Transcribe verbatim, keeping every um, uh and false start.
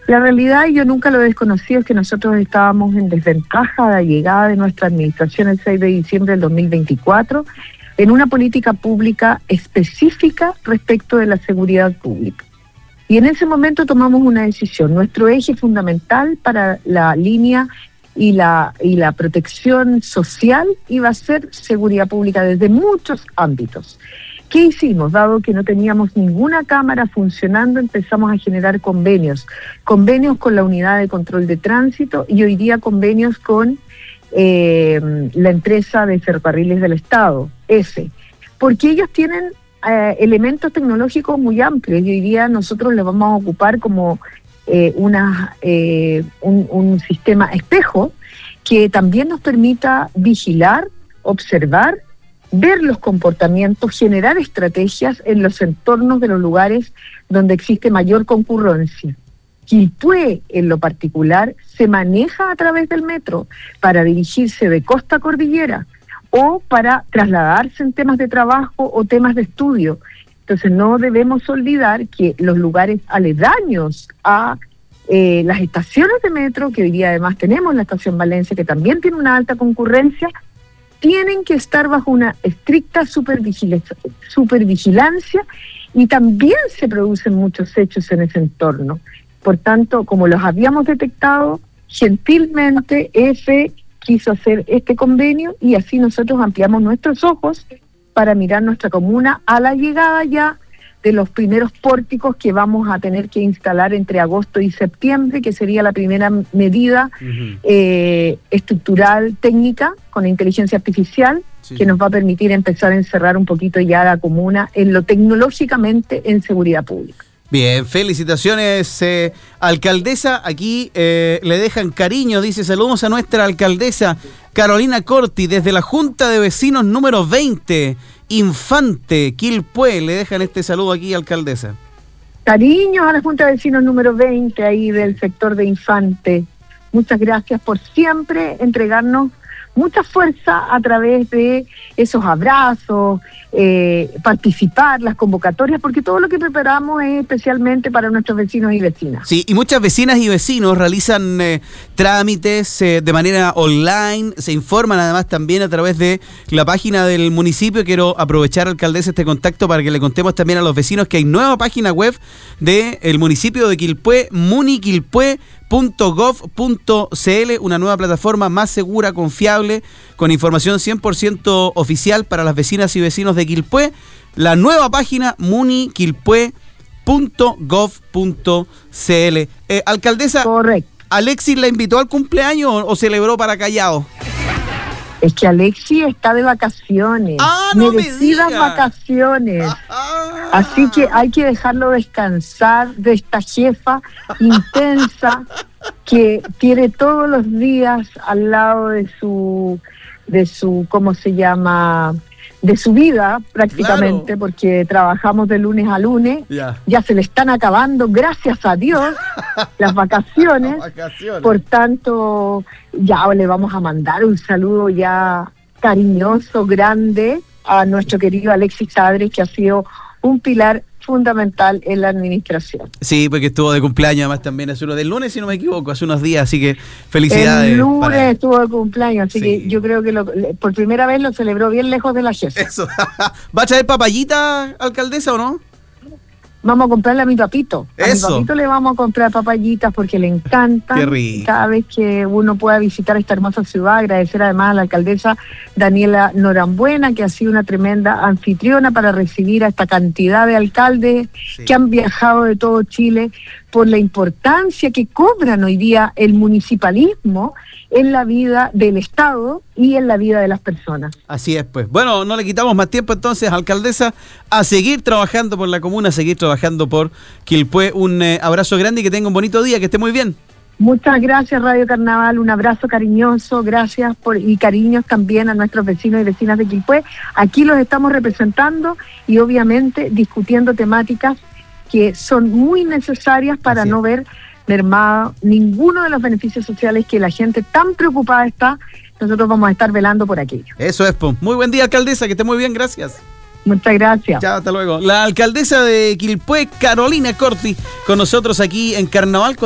La realidad, y yo nunca lo he desconocido, es que nosotros estábamos en desventaja de la llegada de nuestra administración el seis de diciembre del dos mil veinticuatro en una política pública específica respecto de la seguridad pública. Y en ese momento tomamos una decisión. Nuestro eje fundamental para la línea y la, y la protección social iba a ser seguridad pública desde muchos ámbitos. ¿Qué hicimos? Dado que no teníamos ninguna cámara funcionando, empezamos a generar convenios. Convenios con la Unidad de Control de Tránsito y hoy día convenios con eh, la empresa de ferrocarriles del Estado, E F E, porque ellos tienen eh, elementos tecnológicos muy amplios y hoy día nosotros les vamos a ocupar como eh, una, eh, un, un sistema espejo que también nos permita vigilar, observar, ver los comportamientos, generar estrategias en los entornos de los lugares donde existe mayor concurrencia. Quilpué, en lo particular, se maneja a través del metro para dirigirse de costa a cordillera o para trasladarse en temas de trabajo o temas de estudio. Entonces no debemos olvidar que los lugares aledaños a eh, las estaciones de metro, que hoy día además tenemos la estación Valencia, que también tiene una alta concurrencia, tienen que estar bajo una estricta supervigilancia, supervigilancia y también se producen muchos hechos en ese entorno. Por tanto, como los habíamos detectado, gentilmente E F E quiso hacer este convenio y así nosotros ampliamos nuestros ojos para mirar nuestra comuna a la llegada ya de los primeros pórticos que vamos a tener que instalar entre agosto y septiembre, que sería la primera medida uh-huh. eh, estructural técnica con inteligencia artificial, sí. que nos va a permitir empezar a encerrar un poquito ya la comuna en lo tecnológicamente en seguridad pública. Bien, felicitaciones, eh, alcaldesa. Aquí eh, le dejan cariño, dice, saludos a nuestra alcaldesa Carolina Corti desde la Junta de Vecinos número veinte, Infante, Quilpué. Le dejan este saludo aquí, alcaldesa. Cariños a la Junta de Vecinos número veinte, ahí del sector de Infante. Muchas gracias por siempre entregarnos mucha fuerza a través de esos abrazos, eh, participar, las convocatorias, porque todo lo que preparamos es especialmente para nuestros vecinos y vecinas. Sí, y muchas vecinas y vecinos realizan eh, trámites eh, de manera online, se informan además también a través de la página del municipio. Quiero aprovechar, alcaldesa, este contacto para que le contemos también a los vecinos que hay nueva página web del municipio de Quilpué, muniquilpué punto gov punto cl, una nueva plataforma más segura, confiable, con información cien por ciento oficial para las vecinas y vecinos de Quilpué. La nueva página muniquilpué punto gov punto cl. Eh, alcaldesa, correcto. ¿Alexis la invitó al cumpleaños o, o celebró para Callao? Es que Alexis está de vacaciones, ah, no merecidas vacaciones. Ah, Así que hay que dejarlo descansar de esta jefa intensa que tiene todos los días al lado de su, de su, ¿cómo se llama?, de su vida prácticamente, claro. Porque trabajamos de lunes a lunes, yeah. Ya se le están acabando, gracias a Dios, las vacaciones. vacaciones, por tanto ya le vamos a mandar un saludo ya cariñoso, grande a nuestro querido Alexis Sadres, que ha sido un pilar fundamental en la administración. Sí, porque estuvo de cumpleaños además también hace uno del lunes, si no me equivoco, hace unos días, así que felicidades. El lunes estuvo de cumpleaños, así sí. que yo creo que lo, por primera vez lo celebró bien lejos de la jefa. Eso. ¿Va a traer papayita, alcaldesa, o no? Vamos a comprarle a mi papito. A Eso. mi papito le vamos a comprar papayitas porque le encantan. Qué rico. Cada vez que uno pueda visitar esta hermosa ciudad, agradecer además a la alcaldesa Daniela Norambuena, que ha sido una tremenda anfitriona para recibir a esta cantidad de alcaldes sí. que han viajado de todo Chile, por la importancia que cobran hoy día el municipalismo en la vida del Estado y en la vida de las personas. Así es, pues. Bueno, no le quitamos más tiempo entonces, alcaldesa, a seguir trabajando por la comuna, a seguir trabajando por Quilpué. Un eh, abrazo grande y que tenga un bonito día, que esté muy bien. Muchas gracias, Radio Carnaval, un abrazo cariñoso, gracias por y cariños también a nuestros vecinos y vecinas de Quilpué. Aquí los estamos representando y obviamente discutiendo temáticas que son muy necesarias para no ver mermado ninguno de los beneficios sociales que la gente tan preocupada está. Nosotros vamos a estar velando por aquello. Eso es, pues. Muy buen día, alcaldesa, que esté muy bien, gracias. Muchas gracias. Chao, hasta luego. La alcaldesa de Quilpué, Carolina Corti, con nosotros aquí en Carnaval.